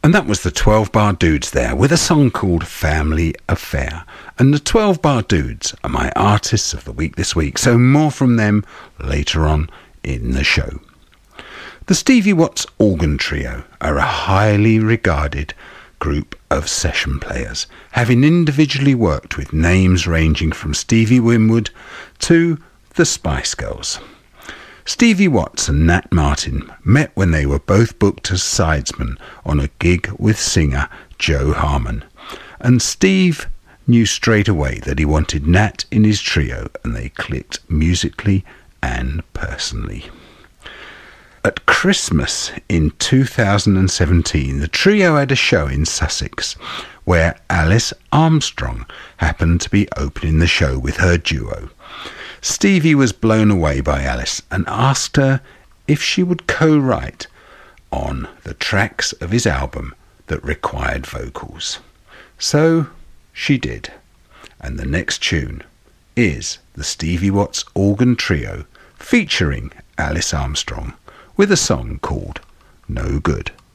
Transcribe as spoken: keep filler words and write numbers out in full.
And that was the twelve Bar Dudes there with a song called Family Affair. And the twelve Bar Dudes are my artists of the week this week, so more from them later on in the show. The Stevie Watts Organ Trio are a highly regarded group of session players, having individually worked with names ranging from Stevie Winwood to the Spice Girls. Stevie Watts and Nat Martin met when they were both booked as sidesmen on a gig with singer Joe Harmon, and Steve knew straight away that he wanted Nat in his trio, and they clicked musically and personally. At Christmas in two thousand seventeen, the trio had a show in Sussex where Alice Armstrong happened to be opening the show with her duo. Stevie was blown away by Alice and asked her if she would co-write on the tracks of his album that required vocals. So she did, and the next tune is the Stevie Watts Organ Trio featuring Alice Armstrong with a song called No Good.